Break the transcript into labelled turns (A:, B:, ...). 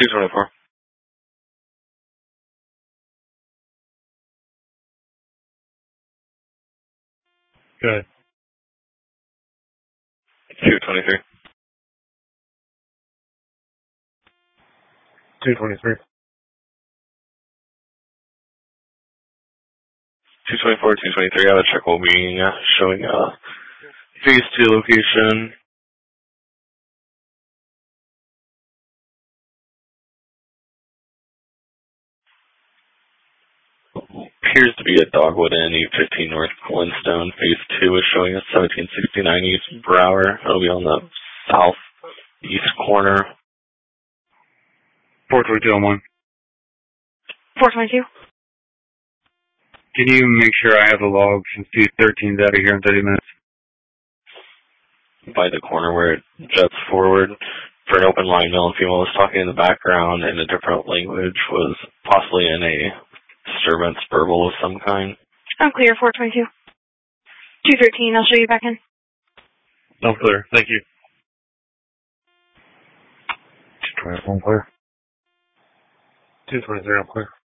A: 224.
B: Good.
A: 223.
B: 223.
A: 224, 223. I have a check will be showing phase 2 location. Appears to be at Dogwood Inn, 815 North Flintstone. Phase 2 is showing at 1769 East Brower. It'll be on the southeast corner.
B: 422 on 1.
C: 422.
B: Can you make sure I have the log since 213's out of here in 30 minutes?
A: By the corner where it jets forward for an open line, male and female was talking in the background in a different language, was possibly in a disturbance verbal of some kind.
C: I'm clear, 422. 213, I'll show you back in.
B: I'm clear. Thank you. 224, I'm clear. 223, I'm clear.